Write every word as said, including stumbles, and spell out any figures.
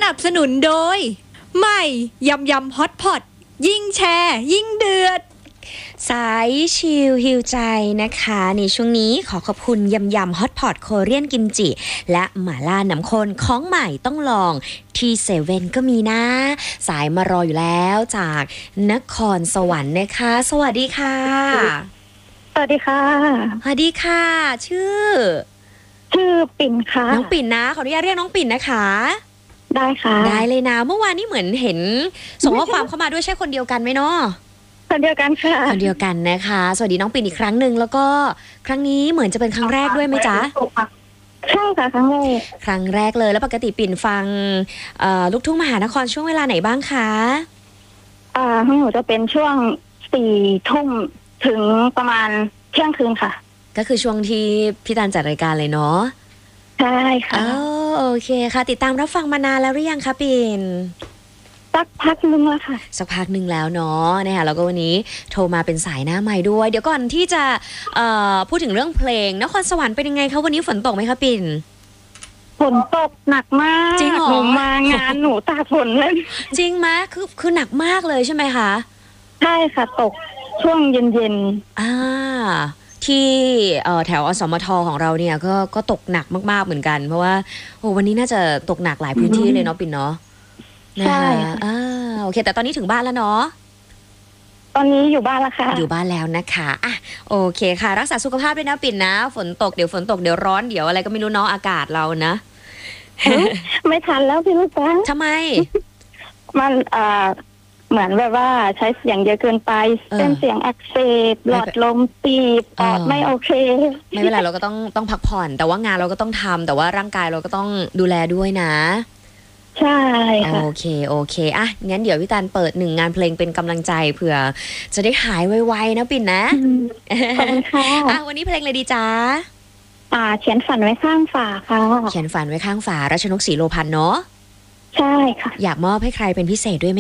นับสนุนโดยใหม่ยำยำฮอตพอตยิ่งแชร์ยิ่งเดือดสายชิลฮิวใจนะคะในช่วงนี้ขอขอบคุณยำยำฮอตพอตโคเรียนกิมจิและหม่าล่าน้ำข้นของใหม่ต้องลองที่เซเว่นก็มีนะสายมารออยู่แล้วจากนครสวรรค์นะคะสวัสดีค่ะสวัสดีค่ะสวัสดีค่ะชื่อชื่อปิ่นค่ะน้องปิ่นนะขออนุญาตเรียกน้องปิ่นนะคะได้ค่ะได้เลยนะเมื่อวานนี้เหมือนเห็นส่งข้อความเข้ามาด้วยใช่คนเดียวกันไหมเนาะคนเดียวกันค่ะคนเดียวกันนะคะสวัสดีน้องปิ่นอีกครั้งหนึ่งแล้วก็ครั้งนี้เหมือนจะเป็นครั้งแรกด้วยไหมจ๊ะใช่ค่ะครั้งแรกครั้งแรกเลยแล้วปกติปิ่นฟังลูกทุ่งมหานครช่วงเวลาไหนบ้างคะอ่าของหนูจะเป็นช่วงสี่ทุ่มถึงประมาณเที่ยงคืนค่ะก็คือช่วงที่พี่ตาลจัดรายการเลยเนาะใช่ค่ะอ๋อโอเคค่ะติดตามรับฟังมานานแล้วหรือยังคะปิ่นสักพักนึงแล้วค่ะสักพักนึงแล้วเนาะนะคะแล้วก็วันนี้โทรมาเป็นสายหน้าใหม่ด้วยเดี๋ยวก่อนที่จะเอ่อพูดถึงเรื่องเพลงนครสวรรค์เป็นยังไงคะวันนี้ฝนตกไหมคะปิ่นฝนตกหนักมากจริงเหรอหนูมางานหนูตากฝนเลยจริงไหมคือคือหนักมากเลยใช่ไหมคะใช่ค่ะตกช่วงเย็นๆอ่าที่แถวอสมทของเราเนี่ยก็ก็ตกหนักมากๆเหมือนกันเพราะว่าโอ้วันนี้น่าจะตกหนักหลายพื้นที่เลยเนาะปิ่นเนาะใช่อ่าโอเคแต่ตอนนี้ถึงบ้านแล้วเนาะตอนนี้อยู่บ้านแล้วค่ะอยู่บ้านแล้วนะคะอ่ะโอเคค่ะรักษาสุขภาพด้วยนะปิ่นนะฝนตกเดี๋ยวฝนตกเดี๋ยวร้อนเดี๋ยวอะไรก็ไม่รู้เนาะอากาศเรานะไม่ทันแล้วพี่ลูกจ้าทำไมมันอ่าเหมือนแบบว่าใช้เสียงเยอะเกินไปเส้นเสียงอักเสบหลอดลมตีบปอดไม่โอเคไม่เป็นไรเราก็ต้องต้องพักผ่อนแต่ว่างานเราก็ต้องทำแต่ว่าร่างกายเราก็ต้องดูแลด้วยนะใช่ค่ะโอเคโอเคอ่ะงั้นเดี๋ยวพี่ตาลเปิดหนึ่งงานเพลงเป็นกำลังใจเผื่อจะได้หายไวๆนะปิ่นนะขอบคุณค่ะอ่ะวันนี้เพลงอะไรดีจ๊ะอ่าเขียนฝันไว้ข้างฝาค่ะเขียนฝันไว้ข้างฝารัชนกศรีโลพันธ์เนาะใช่ค่ะอยากมอบให้ใครเป็นพิเศษด้วยไหม